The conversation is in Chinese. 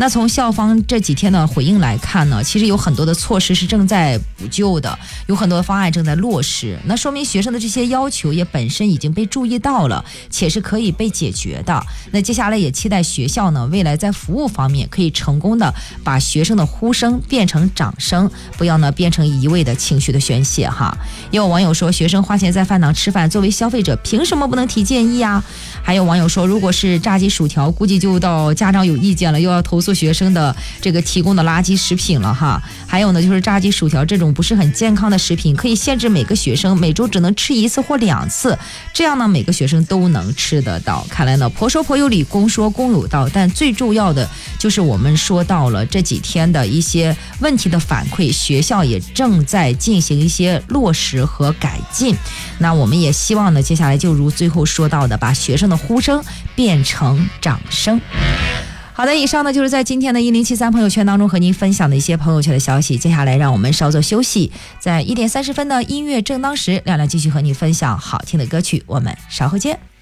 那从校方这几天的回应来看呢，其实有很多的措施是正在补救的，有很多的方案正在落实，那说明学生的这些要求也本身已经被注意到了，且是可以被解决的。那接下来也期待学校呢，未来在服务方面可以成功的把学生的呼声变成掌声，不要呢变成一味的情绪的宣泄哈。也有网友说，学生花钱在饭堂吃饭，作为消费者凭什么不能提建议啊？还有网友说，如果是炸鸡薯条，估计就到家长有意见了，又要投诉学生的这个提供的垃圾食品了哈。还有呢，就是炸鸡薯条这种不是很健康的食品，可以限制每个学生每周只能吃1次或2次，这样呢每个学生都能吃得到。看来呢，婆说婆有理，公说公有道，但最重要的就是我们说到了这几天的一些问题的反馈，学校也正在进行一些落实和改进。那我们也希望呢，接下来就如最后说到的，把学生的呼声变成掌声。好的，以上呢就是在今天的1073朋友圈当中和您分享的一些朋友圈的消息。接下来让我们稍作休息，在1点30分的音乐正当时，亮亮继续和你分享好听的歌曲，我们稍后见。